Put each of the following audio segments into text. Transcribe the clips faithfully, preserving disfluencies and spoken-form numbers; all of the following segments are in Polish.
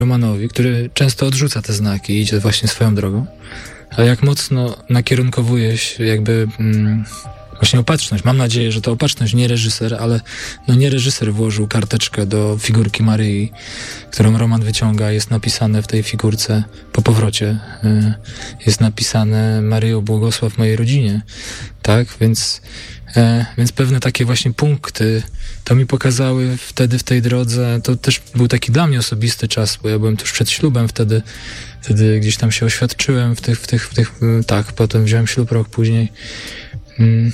Romanowi, który często odrzuca te znaki i idzie właśnie swoją drogą, ale jak mocno nakierunkowuje się jakby mm, właśnie opatrzność. Mam nadzieję, że to opatrzność, nie reżyser, ale no nie reżyser włożył karteczkę do figurki Maryi, którą Roman wyciąga. Jest napisane w tej figurce po powrocie. Y, jest napisane: Maryjo, błogosław mojej rodzinie. Tak, więc, e, więc pewne takie właśnie punkty to mi pokazały wtedy w tej drodze. To też był taki dla mnie osobisty czas, bo ja byłem tuż przed ślubem wtedy. Wtedy gdzieś tam się oświadczyłem w tych, w tych, w tych tak, potem wziąłem ślub rok później. Mm.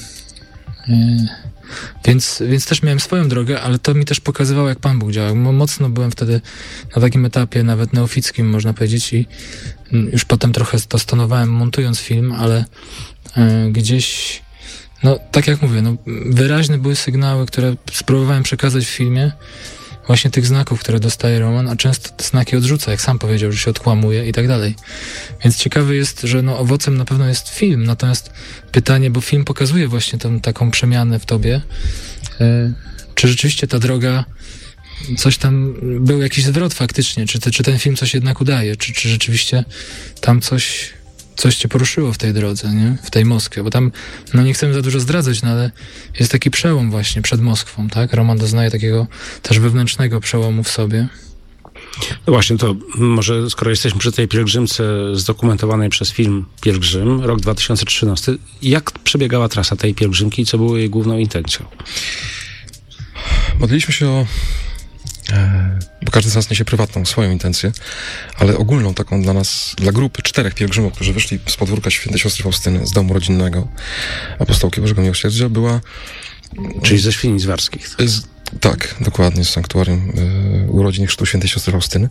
Więc, więc też miałem swoją drogę, ale to mi też pokazywało, jak Pan Bóg działa. Mocno byłem wtedy na takim etapie, nawet neofickim, można powiedzieć, i już potem trochę to stonowałem, montując film, ale y, gdzieś, no tak jak mówię, no, wyraźne były sygnały, które spróbowałem przekazać w filmie, właśnie tych znaków, które dostaje Roman, a często te znaki odrzuca, jak sam powiedział, że się odkłamuje i tak dalej. Więc ciekawe jest, że no owocem na pewno jest film, natomiast pytanie, bo film pokazuje właśnie tą taką przemianę w tobie, yy, czy rzeczywiście ta droga, coś tam, był jakiś zwrot faktycznie, czy, te, czy ten film coś jednak udaje, czy, czy rzeczywiście tam coś, coś cię poruszyło w tej drodze, nie? W tej Moskwie, bo tam, no nie chcemy za dużo zdradzać, no ale jest taki przełom właśnie przed Moskwą, tak? Roman doznaje takiego też wewnętrznego przełomu w sobie. No właśnie, to może skoro jesteśmy przy tej pielgrzymce zdokumentowanej przez film Pielgrzym, rok dwa tysiące trzynasty, jak przebiegała trasa tej pielgrzymki i co było jej główną intencją? Modliliśmy się o, e, bo każdy z nas niesie prywatną, swoją intencję, ale ogólną taką dla nas, dla grupy czterech pielgrzymów, którzy wyszli z podwórka świętej siostry Faustyny, z domu rodzinnego apostołki Bożego Miłosierdzia, była... Czyli ze Świnic Warskich. Z, tak, dokładnie, z sanktuarium e, urodzin chrztu świętej siostry Faustyny.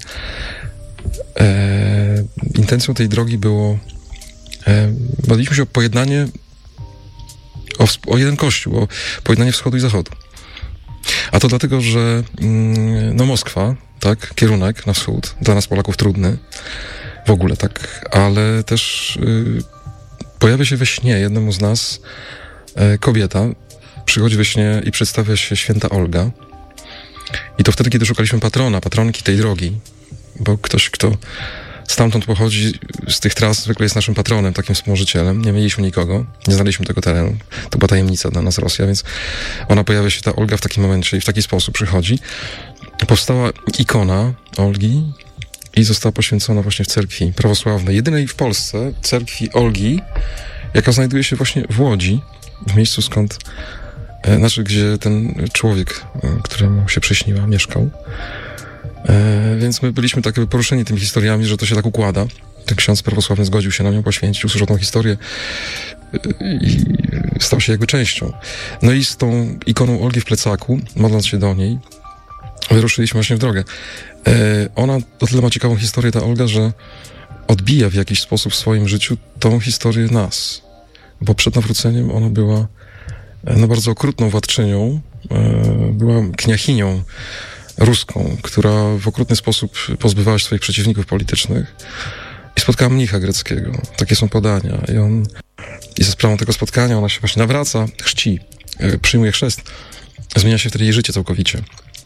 E, intencją tej drogi było, e, modliliśmy się o pojednanie, o, o jeden kościół, o pojednanie wschodu i zachodu. A to dlatego, że mm, no Moskwa, tak, kierunek na wschód, dla nas Polaków trudny, w ogóle tak, ale też y, pojawia się we śnie jednemu z nas y, kobieta, przychodzi we śnie i przedstawia się święta Olga. I to wtedy, kiedy szukaliśmy patrona, patronki tej drogi, bo ktoś, kto stamtąd pochodzi, z tych tras, zwykle jest naszym patronem, takim wspomożycielem. Nie mieliśmy nikogo, nie znaliśmy tego terenu. To była tajemnica dla nas, Rosja, więc ona pojawia się, ta Olga, w takim momencie i w taki sposób przychodzi. Powstała ikona Olgi i została poświęcona właśnie w cerkwi prawosławnej, jedynej w Polsce cerkwi Olgi, jaka znajduje się właśnie w Łodzi, w miejscu skąd, e, znaczy gdzie ten człowiek, e, któremu się przyśniła, mieszkał. E, więc my byliśmy tak jakby poruszeni tymi historiami, że to się tak układa. Ten ksiądz prawosławny zgodził się na nią poświęcić, usłyszał tą historię e, i stał się jakby częścią. No i z tą ikoną Olgi w plecaku, modląc się do niej, wyruszyliśmy właśnie w drogę. E, ona o tyle ma ciekawą historię, ta Olga, że odbija w jakiś sposób w swoim życiu tą historię nas. Bo przed nawróceniem ona była no, bardzo okrutną władczynią, e, była kniachinią ruską, która w okrutny sposób pozbywała się swoich przeciwników politycznych i spotkała mnicha greckiego. Takie są podania. I on, i za sprawą tego spotkania ona się właśnie nawraca, chrzci, e, przyjmuje chrzest. Zmienia się wtedy jej życie całkowicie.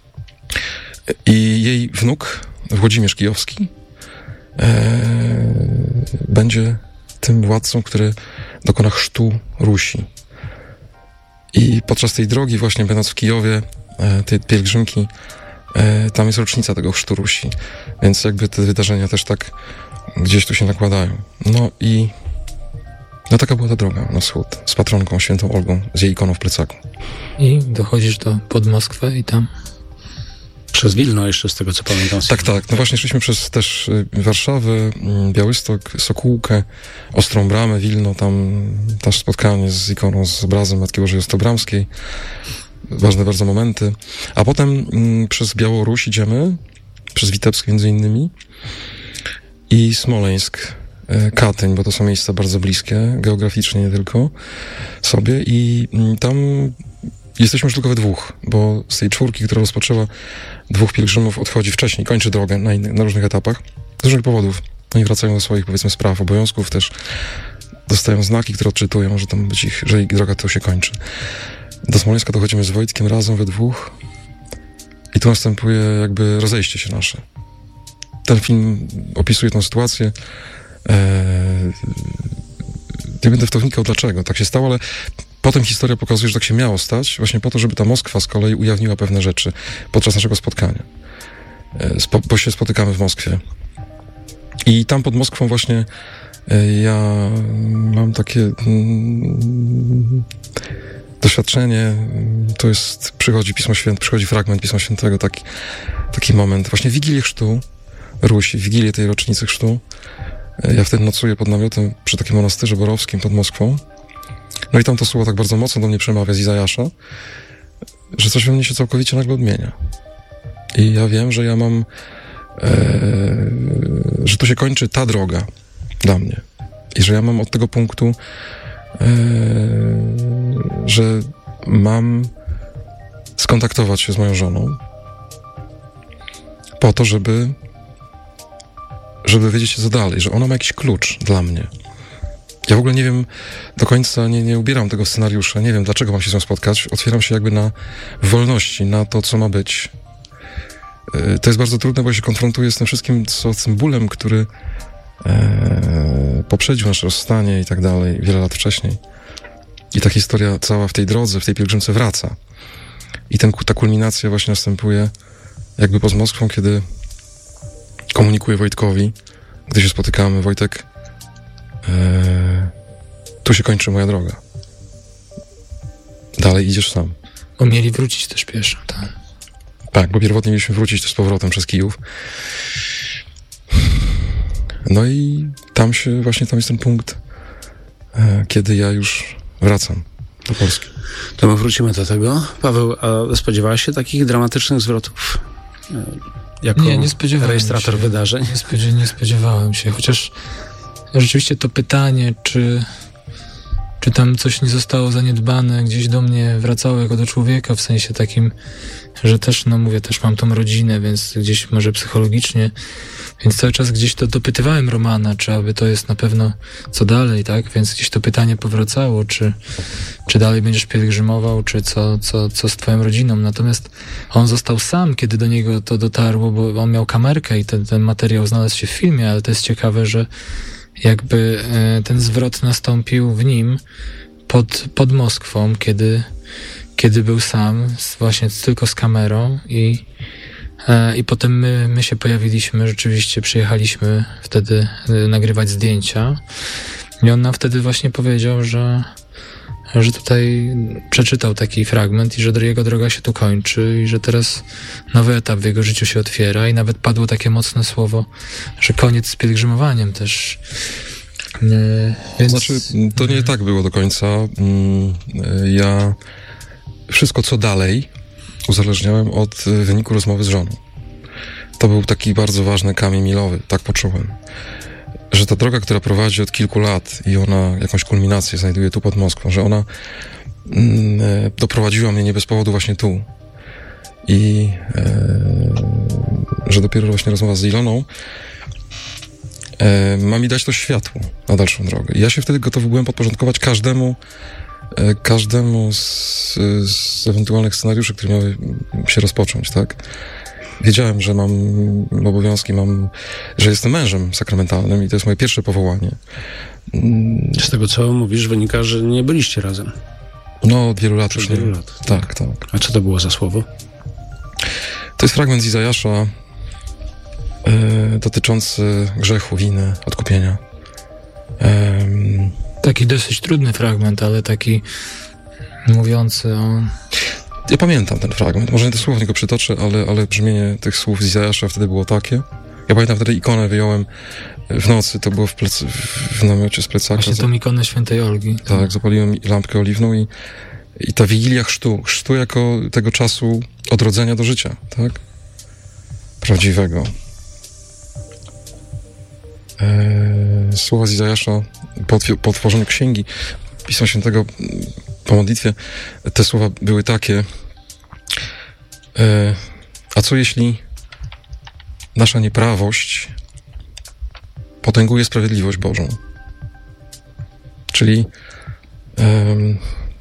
I jej wnuk, Włodzimierz Kijowski, e, będzie tym władcą, który dokona chrztu Rusi. I podczas tej drogi, właśnie będąc w Kijowie, e, tej pielgrzymki, e, tam jest rocznica tego chrztu Rusi. Więc jakby te wydarzenia też tak gdzieś tu się nakładają. No i no taka była ta droga na wschód, z patronką świętą Olgą, z jej ikoną w plecaku. I dochodzisz do pod Moskwę i tam... Przez Wilno jeszcze, z tego co pamiętam. Tak, tak. No właśnie szliśmy przez też y, Warszawę, y, Białystok, Sokółkę, Ostrą Bramę, Wilno, tam też spotkanie z ikoną, z obrazem Matki Bożej Ostobramskiej. Ważne bardzo momenty. A potem y, przez Białoruś idziemy, przez Witebsk między innymi i Smoleńsk, y, Katyń, bo to są miejsca bardzo bliskie, geograficznie nie tylko sobie i y, tam jesteśmy już tylko we dwóch, bo z tej czwórki, która rozpoczęła, dwóch pielgrzymów odchodzi wcześniej, kończy drogę na, innych, na różnych etapach, z różnych powodów. Oni wracają do swoich, powiedzmy, spraw, obowiązków, też dostają znaki, które odczytują, że tam być ich, że ich droga to się kończy. Do Smoleńska dochodzimy z Wojtkiem razem we dwóch i tu następuje jakby rozejście się nasze. ten film opisuje tę sytuację. E, nie będę w to wnikał, dlaczego tak się stało, ale potem historia pokazuje, że tak się miało stać, właśnie po to, żeby ta Moskwa z kolei ujawniła pewne rzeczy podczas naszego spotkania. E, spo, bo się spotykamy w Moskwie. I tam pod Moskwą właśnie e, ja mam takie mm, doświadczenie, to jest, przychodzi Pismo Święte, przychodzi fragment Pisma Świętego, taki, taki moment, właśnie Wigilię Chrztu, Rusi, Wigilię tej rocznicy chrztu. Ja wtedy nocuję pod namiotem przy takim monastyrze borowskim pod Moskwą. No i tam to słowo tak bardzo mocno do mnie przemawia z Izajasza, że coś we mnie się całkowicie nagle odmienia. I ja wiem, że ja mam, e, że tu się kończy ta droga dla mnie. I że ja mam od tego punktu, e, że mam skontaktować się z moją żoną po to, żeby żeby wiedzieć, co dalej, że ona ma jakiś klucz dla mnie. Ja w ogóle nie wiem do końca, nie, nie ubieram tego scenariusza, nie wiem, dlaczego mam się z nią spotkać. Otwieram się jakby na wolności, na to, co ma być. Yy, to jest bardzo trudne, bo ja się konfrontuję z tym wszystkim, co, z tym bólem, który yy, poprzedził nasze rozstanie i tak dalej, wiele lat wcześniej. I ta historia cała w tej drodze, w tej pielgrzymce wraca. I ten, ta kulminacja właśnie następuje jakby pod Moskwą, kiedy komunikuję Wojtkowi, gdy się spotykamy, Wojtek, e, tu się kończy moja droga. Dalej idziesz sam. Bo mieli wrócić też pieszo, tak. Tak, bo pierwotnie mieliśmy wrócić z powrotem przez Kijów. No i tam się, właśnie tam jest ten punkt, e, kiedy ja już wracam do Polski. To my wrócimy do tego. Paweł, a spodziewałeś się takich dramatycznych zwrotów? Jako nie, nie spodziewałem rejestrator się. wydarzeń? Nie, spodziew- nie spodziewałem się, chociaż rzeczywiście to pytanie, czy, czy tam coś nie zostało zaniedbane, gdzieś do mnie wracało jako do człowieka, w sensie takim, że też, no mówię, też mam tą rodzinę, więc gdzieś może psychologicznie, więc cały czas gdzieś to dopytywałem Romana, czy aby to jest na pewno co dalej, tak? Więc gdzieś to pytanie powracało, czy, czy dalej będziesz pielgrzymował, czy co, co, co z twoją rodziną. Natomiast on został sam, kiedy do niego to dotarło, bo on miał kamerkę i ten, ten materiał znalazł się w filmie, ale to jest ciekawe, że jakby e, ten zwrot nastąpił w nim pod, pod Moskwą, kiedy, kiedy był sam, z, właśnie tylko z kamerą i I potem my, my się pojawiliśmy, rzeczywiście przyjechaliśmy wtedy nagrywać zdjęcia i on nam wtedy właśnie powiedział, że, że tutaj przeczytał taki fragment i że jego droga się tu kończy i że teraz nowy etap w jego życiu się otwiera i nawet padło takie mocne słowo, że koniec z pielgrzymowaniem też. Więc... Znaczy, to nie tak było do końca. Ja wszystko co dalej uzależniałem od wyniku rozmowy z żoną. To był taki bardzo ważny kamień milowy, tak poczułem. Że ta droga, która prowadzi od kilku lat i ona jakąś kulminację znajduje tu pod Moskwą, że ona mm, doprowadziła mnie nie bez powodu właśnie tu. I e, że dopiero właśnie rozmowa z Iloną e, ma mi dać to światło na dalszą drogę. I ja się wtedy gotowy byłem podporządkować każdemu każdemu z, z ewentualnych scenariuszy, które miały się rozpocząć, tak? Wiedziałem, że mam obowiązki, mam, że jestem mężem sakramentalnym i to jest moje pierwsze powołanie. Z tego, co mówisz, wynika, że nie byliście razem. No, od wielu lat Przez już nie. wielu lat. Tak, tak, tak. A co to było za słowo? To jest fragment z Izajasza yy, dotyczący grzechu, winy, odkupienia. Yy, Taki dosyć trudny fragment, ale taki mówiący o... Ja pamiętam ten fragment, może nie dosłownie go przytoczę, ale, ale brzmienie tych słów z Izajasza wtedy było takie. Ja pamiętam wtedy ikonę wyjąłem w nocy, to było w, plec, w namiocie z plecaka. Właśnie tą ikonę świętej Olgi. Tak, zapaliłem lampkę oliwną i, i ta Wigilia chrztu, chrztu jako tego czasu odrodzenia do życia, tak? Prawdziwego. Eee, słowa z Izajasza po, po otworzeniu księgi Pisma Świętego po modlitwie, te słowa były takie: eee, a co jeśli nasza nieprawość potęguje sprawiedliwość Bożą? Czyli um,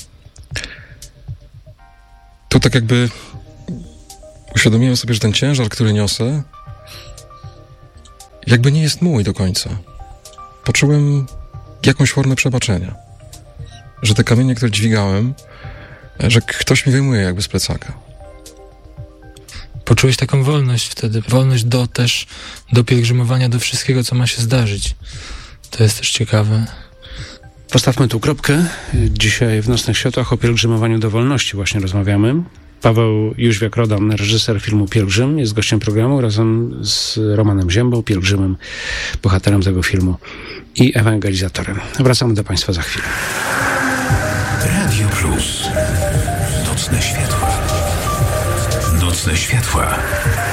tu tak jakby uświadomiłem sobie, że ten ciężar, który niosę, jakby nie jest mój do końca. Poczułem jakąś formę przebaczenia. Że te kamienie, które dźwigałem, że ktoś mi wyjmuje jakby z plecaka. Poczułeś taką wolność wtedy. Wolność do też, do pielgrzymowania, do wszystkiego, co ma się zdarzyć. To jest też ciekawe. Postawmy tu kropkę. Dzisiaj w Nocnych Światłach o pielgrzymowaniu do wolności właśnie rozmawiamy. Paweł Jóźwiak-Rodan, reżyser filmu Pielgrzym, jest gościem programu razem z Romanem Ziębą, pielgrzymem, bohaterem tego filmu i ewangelizatorem. Wracamy do Państwa za chwilę. Radio Plus. Nocne Światła. Nocne Światła.